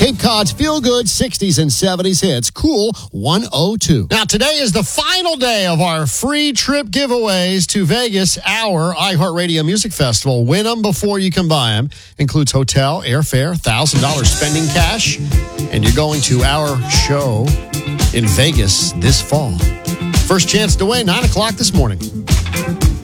Cape Cod's feel-good 60s and 70s hits, Cool 102. Now, today is the final day of our free trip giveaways to Vegas, our iHeartRadio Music Festival. Win them before you can buy them. Includes hotel, airfare, $1,000 spending cash, and you're going to our show in Vegas this fall. First chance to win, 9 o'clock this morning.